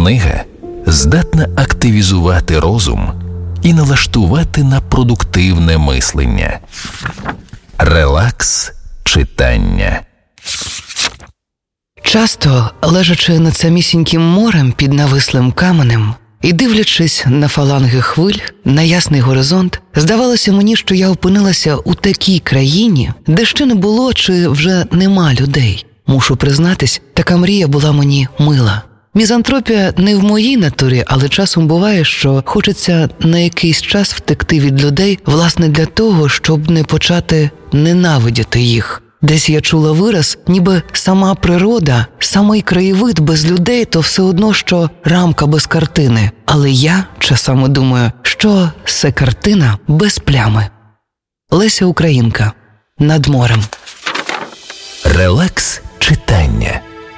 Книга здатна активізувати розум і налаштувати на продуктивне мислення. Релакс читання. Часто, лежачи над самісіньким морем під навислим каменем і дивлячись на фаланги хвиль, на ясний горизонт, здавалося мені, що я опинилася у такій країні, де ще не було чи вже нема людей. Мушу признатись, така мрія була мені мила. Мізантропія не в моїй натурі, але часом буває, що хочеться на якийсь час втекти від людей, власне для того, щоб не почати ненавидіти їх. Десь я чула вираз, ніби сама природа, самий краєвид без людей – то все одно, що рамка без картини. Але я часами думаю, що це картина без плями. Леся Українка. Над морем. Релакс читання.